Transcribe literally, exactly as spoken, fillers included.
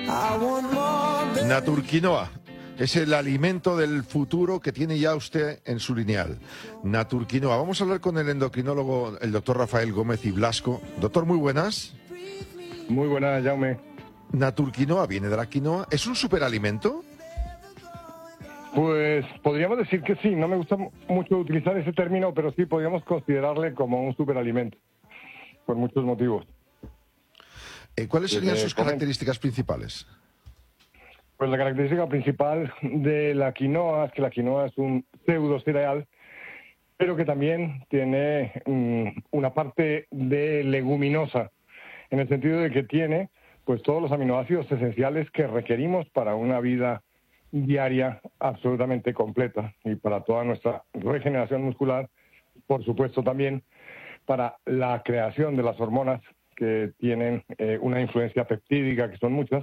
Naturquinoa es el alimento del futuro que tiene ya usted en su lineal. Naturquinoa. Vamos a hablar con el endocrinólogo, el doctor Rafael Gómez y Blasco. Doctor, muy buenas. Muy buenas, Jaume. Naturquinoa viene de la quinoa. ¿Es un superalimento? Pues podríamos decir que sí. No me gusta mucho utilizar ese término, pero sí podríamos considerarle como un superalimento, por muchos motivos. Eh, ¿Cuáles serían Desde sus características principales? Pues la característica principal de la quinoa es que la quinoa es un pseudo cereal, pero que también tiene um, una parte de leguminosa, en el sentido de que tiene pues todos los aminoácidos esenciales que requerimos para una vida diaria absolutamente completa y para toda nuestra regeneración muscular, por supuesto también para la creación de las hormonas que tienen eh, una influencia peptídica, que son muchas,